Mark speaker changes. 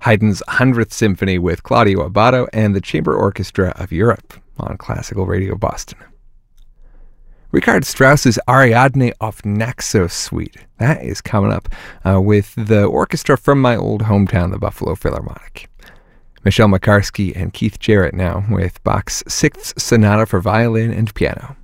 Speaker 1: Haydn's 100th Symphony with Claudio Abbado and the Chamber Orchestra of Europe on Classical Radio Boston. Richard Strauss's Ariadne auf Naxos Suite. That is coming up with the orchestra from my old hometown, the Buffalo Philharmonic. Michelle Makarski and Keith Jarrett now with Bach's Sixth Sonata for Violin and Piano.